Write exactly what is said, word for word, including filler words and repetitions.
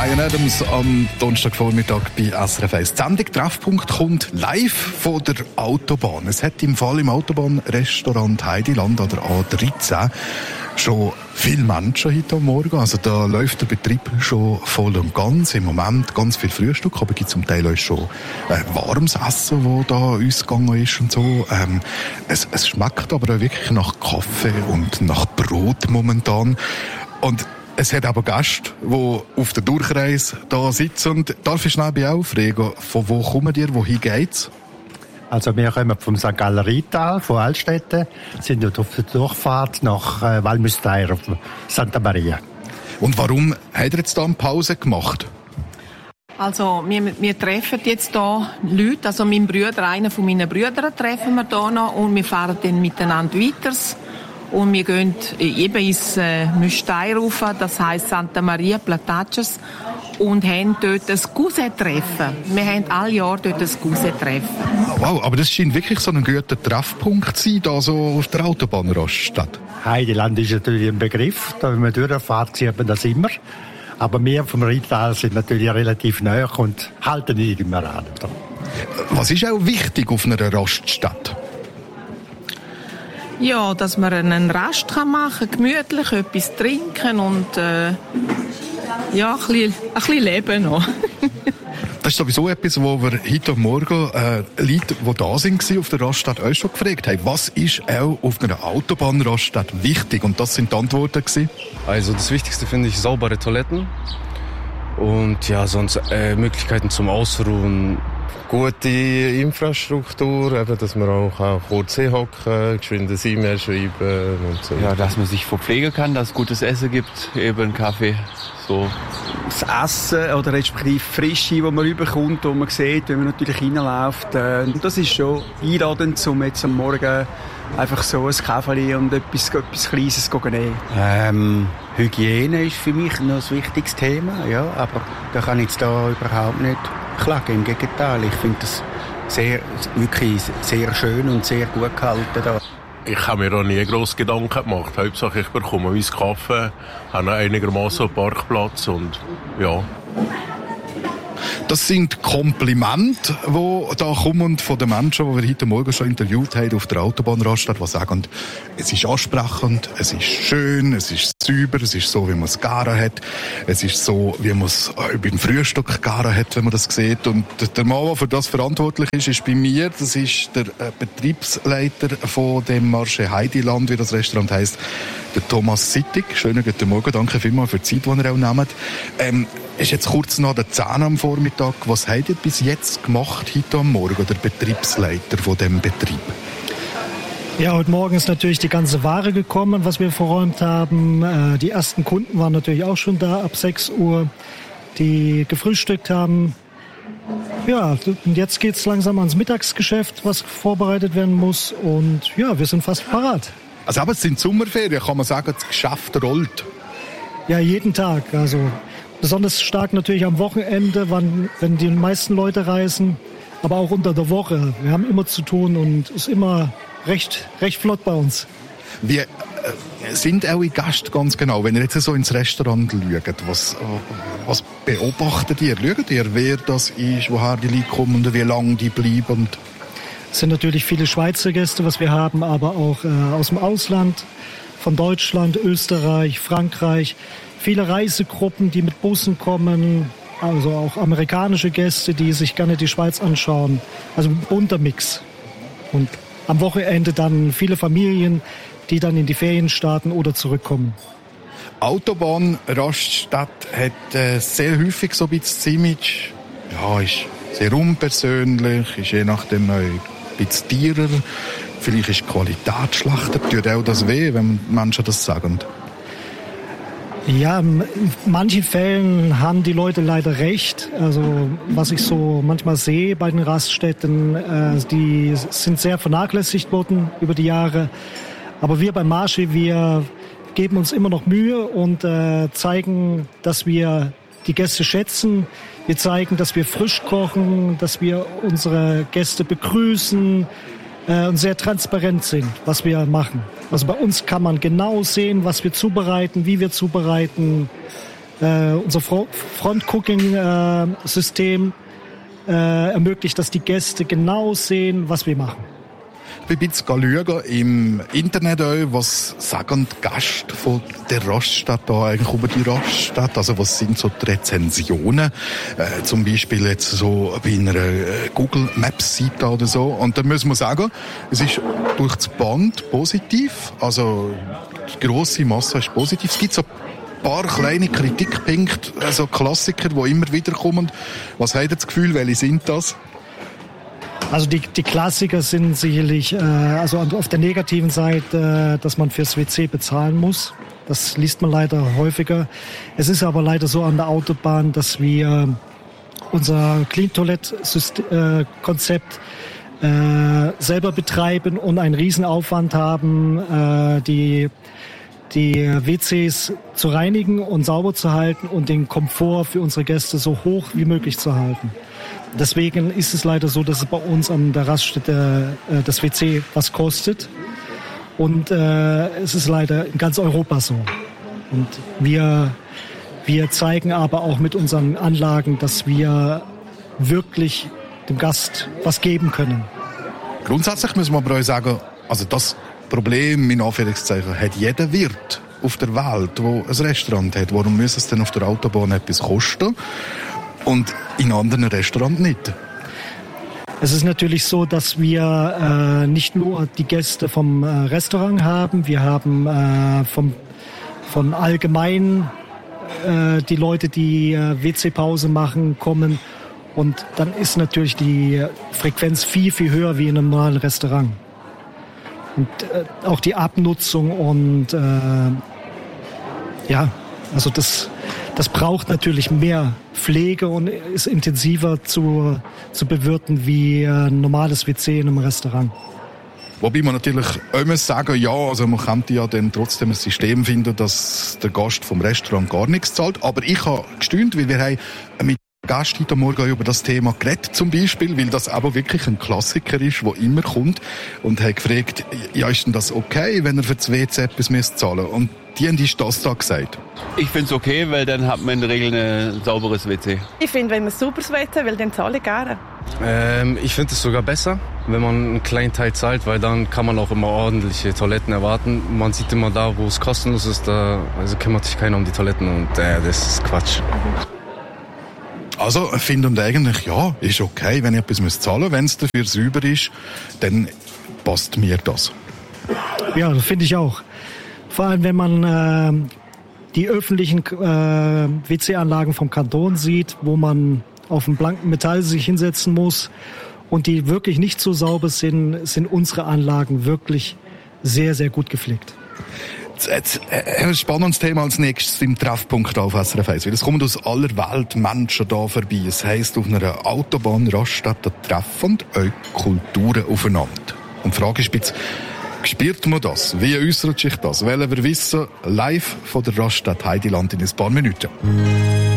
Bryan Adams am Donnerstagvormittag bei S R F eins. Die Sendung Treffpunkt kommt live von der Autobahn. Es hat im Fall im Autobahnrestaurant Heidiland an der A dreizehn schon viele Menschen heute Morgen. Also da läuft der Betrieb schon voll und ganz. Im Moment ganz viel Frühstück, aber es gibt zum Teil auch schon äh, warmes Essen, das da uns gegangen ist und so. Ähm, es, es schmeckt aber auch wirklich nach Kaffee und nach Brot momentan. Und es hat aber Gäste, die auf der Durchreise da sitzen. Und darf ich schnell bei aufregen, von wo kommen ihr, wohin geht's? Also wir kommen vom Sankt Galler Rheintal, von Altstätten, sind dort auf der Durchfahrt nach äh, Valmüsteir, auf Santa Maria. Und warum habt ihr jetzt da eine Pause gemacht? Also wir, wir treffen jetzt hier Leute, also mein Bruder, einer von meinen Brüdern treffen wir hier noch und wir fahren dann miteinander weiter. Und wir gehen eben ins äh, Müsteir rauf, das heisst Santa Maria Plataces, und haben dort ein Cousin-Treffen. Wir haben alle Jahre dort ein Cousin-Treffen. Wow, aber das scheint wirklich so ein guter Treffpunkt zu sein, da so auf der Autobahnraststadt. Heidiland ist natürlich ein Begriff, da wenn man durchfährt, sieht man das immer. Aber wir vom Rheintal sind natürlich relativ nahe und halten nicht immer an. Was ist auch wichtig auf einer Raststadt? Ja, dass man einen Rast machen kann, gemütlich etwas trinken und äh, ja, ein bisschen, ein bisschen leben noch. Das ist sowieso etwas, wo wir heute Morgen äh, Leute, die da sind, auf der Raststadt auch schon gefragt haben. Was ist auch auf einer Autobahnraststadt wichtig? Und das sind die Antworten gewesen. Also das Wichtigste finde ich saubere Toiletten und ja, sonst äh, Möglichkeiten zum Ausruhen. Gute Infrastruktur, eben, dass man auch, auch kurz hinhocken, geschwinde E-Mail schreiben und so. Ja, dass man sich verpflegen kann, dass es gutes Essen gibt, eben Kaffee, so. Das Essen oder respektive Frische, das man überkommt, das man sieht, wenn man natürlich reinläuft. Äh, das ist schon einladend, um jetzt am Morgen einfach so ein Kaffee und etwas, etwas Kleines zu nehmen. Ähm, Hygiene ist für mich noch ein wichtiges Thema, ja, aber da kann ich jetzt da überhaupt nicht klagen. Im Gegenteil, ich finde das sehr, wirklich sehr schön und sehr gut gehalten da. Ich habe mir auch nie grosse Gedanken gemacht. Hauptsache ich bekomme meinen Kaffee, habe einigermaßen einen Parkplatz und ja. Das sind Komplimente, die da kommen von den Menschen, die wir heute Morgen schon interviewt haben auf der Autobahnraststadt, die sagen, es ist ansprechend, es ist schön, es ist sauber, es ist so, wie man es garen hat, es ist so, wie man es beim Frühstück garen hat, wenn man das sieht. Und der Mann, der für das verantwortlich ist, ist bei mir, das ist der Betriebsleiter von dem Marché Heidiland, wie das Restaurant heisst, der Thomas Sittig. Schönen guten Morgen, danke vielmals für die Zeit, die ihr auch nehmt. Ähm, ist jetzt kurz nach der zehn am Vormittag. Was habt ihr bis jetzt gemacht, heute am Morgen, der Betriebsleiter von dem Betrieb? Ja, heute Morgen ist natürlich die ganze Ware gekommen, was wir verräumt haben. Die ersten Kunden waren natürlich auch schon da ab sechs Uhr, die gefrühstückt haben. Ja, und jetzt geht's langsam ans Mittagsgeschäft, was vorbereitet werden muss. Und ja, wir sind fast parat. Also aber es sind Sommerferien, kann man sagen, das Geschäft rollt. Ja, jeden Tag. Also besonders stark natürlich am Wochenende, wann, wenn die meisten Leute reisen, aber auch unter der Woche. Wir haben immer zu tun und es ist immer recht, recht flott bei uns. Wir äh, sind eure Gäste ganz genau, wenn ihr jetzt so ins Restaurant schaut, was, was beobachtet ihr? Schaut ihr, wer das ist, woher die Leute kommen und wie lange die bleiben? Es sind natürlich viele Schweizer Gäste, was wir haben, aber auch äh, aus dem Ausland, von Deutschland, Österreich, Frankreich. Viele Reisegruppen, die mit Bussen kommen, also auch amerikanische Gäste, die sich gerne die Schweiz anschauen. Also ein bunter Mix. Und am Wochenende dann viele Familien, die dann in die Ferien starten oder zurückkommen. Autobahnraststadt hat äh, sehr häufig so ein bisschen Image. Ja, ist sehr unpersönlich, ist je nachdem ein bisschen teurer. Vielleicht ist die Qualität schlechter. Tut auch das weh, wenn Menschen das sagen? Ja, in manchen Fällen haben die Leute leider recht. Also was ich so manchmal sehe bei den Raststätten, äh, die sind sehr vernachlässigt worden über die Jahre. Aber wir beim Marché, wir geben uns immer noch Mühe und äh, zeigen, dass wir die Gäste schätzen. Wir zeigen, dass wir frisch kochen, dass wir unsere Gäste begrüßen äh, und sehr transparent sind, was wir machen. Also bei uns kann man genau sehen, was wir zubereiten, wie wir zubereiten. Äh, unser Front-Cooking-System äh, ermöglicht, dass die Gäste genau sehen, was wir machen. Ich bin jetzt schauen im Internet auch, was sagen die Gäste von der Raststätte da eigentlich über die Raststätte? Also was sind so die Rezensionen? Äh, zum Beispiel jetzt so bei einer Google Maps Seite oder so. Und da müssen wir sagen, es ist durch das Band positiv. Also die grosse Masse ist positiv. Es gibt so ein paar kleine Kritikpunkte, also Klassiker, die immer wieder kommen. Was habt ihr das Gefühl, welche sind das? Also die, die Klassiker sind sicherlich, äh, also auf der negativen Seite, äh, dass man fürs W C bezahlen muss. Das liest man leider häufiger. Es ist aber leider so an der Autobahn, dass wir unser Clean-Toilette-Konzept äh, selber betreiben und einen Riesenaufwand haben, äh, die, die W Cs zu reinigen und sauber zu halten und den Komfort für unsere Gäste so hoch wie möglich zu halten. Deswegen ist es leider so, dass es bei uns an der Raststätte äh, das W C was kostet. Und äh, es ist leider in ganz Europa so. Und wir, wir zeigen aber auch mit unseren Anlagen, dass wir wirklich dem Gast was geben können. Grundsätzlich müssen wir aber auch sagen, also das Problem, in Anführungszeichen, hat jeder Wirt auf der Welt, der ein Restaurant hat. Warum muss es denn auf der Autobahn etwas kosten? Und in anderen Restaurants nicht. Es ist natürlich so, dass wir äh, nicht nur die Gäste vom äh, Restaurant haben, wir haben äh, vom, von allgemein äh, die Leute, die äh, W C-Pause machen, kommen. Und dann ist natürlich die Frequenz viel, viel höher wie in einem normalen Restaurant. Und äh, auch die Abnutzung und äh, ja, also das... Das braucht natürlich mehr Pflege und ist intensiver zu, zu bewirten wie ein normales W C in einem Restaurant. Wobei man natürlich auch muss sagen, ja, also man könnte ja dann trotzdem ein System finden, dass der Gast vom Restaurant gar nichts zahlt. Aber ich habe gestaunt, weil wir haben mit Gast heute Morgen über das Thema geredet, zum Beispiel, weil das aber wirklich ein Klassiker ist, der immer kommt, und haben gefragt, ja, ist denn das okay, wenn er für das W C etwas müsst zahlen? Und die haben das da gesagt. Ich finde es okay, weil dann hat man in der Regel ein sauberes W C. Ich finde, wenn man ein sauberes W C will, dann zahle ich gerne. Ähm, ich finde es sogar besser, wenn man einen kleinen Teil zahlt, weil dann kann man auch immer ordentliche Toiletten erwarten. Man sieht immer da, wo es kostenlos ist, da also kümmert sich keiner um die Toiletten und äh, das ist Quatsch. Also finden eigentlich, ja, ist okay, wenn ich etwas zahlen muss. Wenn es dafür sauber ist, dann passt mir das. Ja, das finde ich auch. Vor allem, wenn man äh, die öffentlichen äh, W C-Anlagen vom Kanton sieht, wo man auf dem blanken Metall sich hinsetzen muss und die wirklich nicht so sauber sind, sind unsere Anlagen wirklich sehr, sehr gut gepflegt. Jetzt, äh, ein spannendes Thema als nächstes im Treffpunkt auf S R F eins, weil es kommen aus aller Welt Menschen da vorbei. Es heisst, auf einer Autobahnraststätte treffen auch Kulturen aufeinander. Und die Frage ist jetzt, spürt man das? Wie äußert sich das? Wollen wir wissen, live von der Raststätte Heideland in ein paar Minuten.